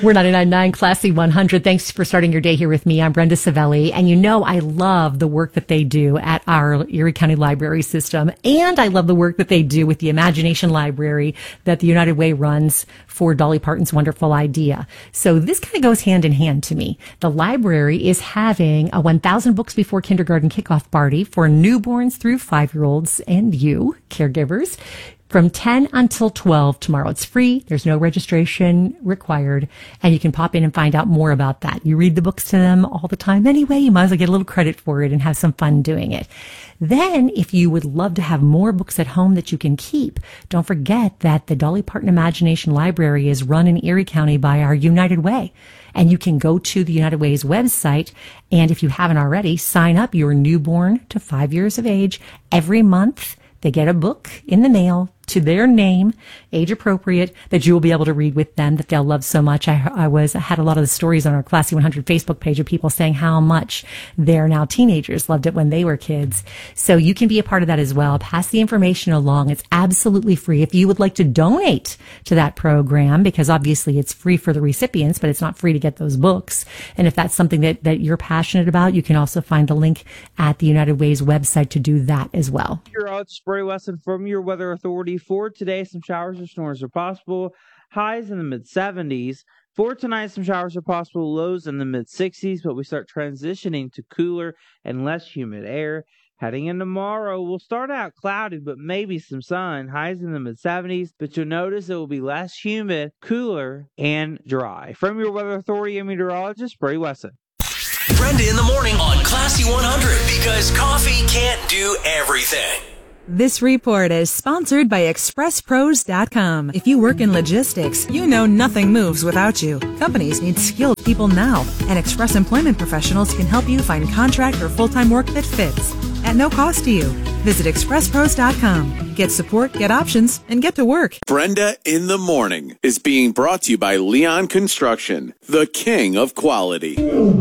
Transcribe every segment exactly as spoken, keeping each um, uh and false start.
We're ninety-nine point nine Classy one hundred. Thanks for starting your day here with me. I'm Brenda Savelli. And you know I love the work that they do at our Erie County Library System. And I love the work that they do with the Imagination Library that the United Way runs for Dolly Parton's Wonderful Idea. So this kind of goes hand in hand to me. The library is having a one thousand Books Before Kindergarten kickoff party for newborns through five-year-olds and you, caregivers, from ten until twelve tomorrow. It's free. There's no registration required. And you can pop in and find out more about that. You read the books to them all the time anyway. You might as well get a little credit for it and have some fun doing it. Then, if you would love to have more books at home that you can keep, don't forget that the Dolly Parton Imagination Library is run in Erie County by our United Way. And you can go to the United Way's website, and if you haven't already, sign up your newborn to five years of age. Every month, they get a book in the mail to their name, age appropriate, that you will be able to read with them, that they'll love so much. I, I was I had a lot of the stories on our Classy one hundred Facebook page of people saying how much their now teenagers loved it when they were kids. So you can be a part of that as well. Pass the information along. It's absolutely free. If you would like to donate to that program, because obviously it's free for the recipients, but it's not free to get those books. And if that's something that, that you're passionate about, you can also find the link at the United Way's website to do that as well. Your odds spray lesson from your weather authority. For today, some showers or storms are possible. Highs in the mid seventies. For tonight, some showers are possible. Lows in the mid sixties, but we start transitioning to cooler and less humid air. Heading in tomorrow, we'll start out cloudy, but maybe some sun. Highs in the mid seventies, but you'll notice it will be less humid, cooler, and dry. From your weather authority and meteorologist, Bray Wesson. Brenda in the morning on Classy one hundred, because coffee can't do everything. This report is sponsored by Express Pros dot com. If you work in logistics, you know nothing moves without you. Companies need skilled people now, and Express Employment Professionals can help you find contract or full-time work that fits at no cost to you. Visit Express Pros dot com. Get support, get options, and get to work. Brenda in the Morning is being brought to you by Leon Construction, the king of quality.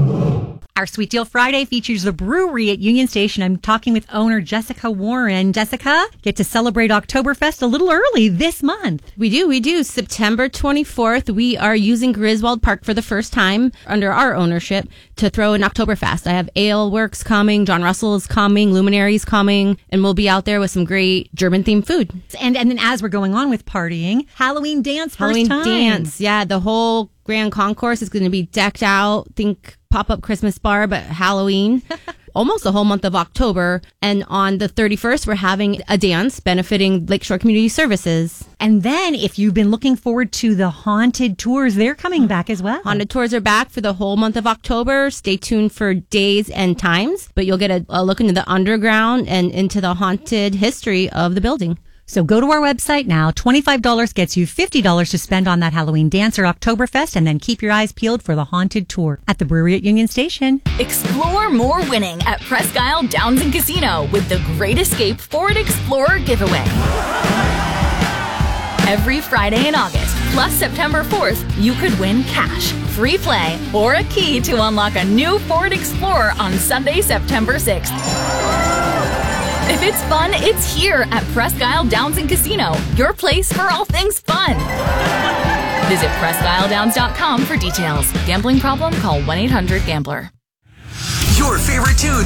Our Sweet Deal Friday features the brewery at Union Station. I'm talking with owner Jessica Warren. Jessica, get to celebrate Oktoberfest a little early this month. We do, we do. September twenty-fourth, we are using Griswold Park for the first time under our ownership to throw an Oktoberfest. I have Ale Works coming, John Russell is coming, Luminaries coming, and we'll be out there with some great German-themed food. And and then as we're going on with partying, Halloween dance, Halloween first time. dance, yeah. The whole Grand Concourse is going to be decked out. Think pop-up Christmas bar, but Halloween. Almost the whole month of October. And on the thirty-first, we're having a dance benefiting Lakeshore Community Services. And then if you've been looking forward to the haunted tours, they're coming back as well. Haunted tours are back for the whole month of October. Stay tuned for days and times, but you'll get a, a look into the underground and into the haunted history of the building. So go to our website now. twenty-five dollars gets you fifty dollars to spend on that Halloween dance or Oktoberfest, and then keep your eyes peeled for the haunted tour at the brewery at Union Station. Explore more winning at Presque Isle Downs and Casino with the Great Escape Ford Explorer giveaway. Every Friday in August, plus September fourth, you could win cash, free play, or a key to unlock a new Ford Explorer on Sunday, September sixth. If it's fun, it's here at Presque Isle Downs and Casino, your place for all things fun. Visit Presque Isle Downs dot com for details. Gambling problem? Call one eight hundred gambler. Your favorite tunes